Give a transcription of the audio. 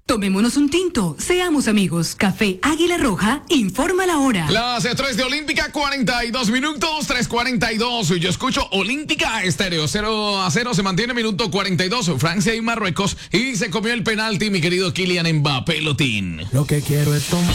Tomémonos un tinto, seamos amigos. Café Águila Roja, informa la hora. Las 3 de Olímpica, 42 minutos, 3:42. Yo escucho Olímpica Estéreo, 0-0, se mantiene minuto 42. Francia y Marruecos, y se comió el penalti, mi querido Kylian Mbappé Lotín. Lo que quiero es tomar.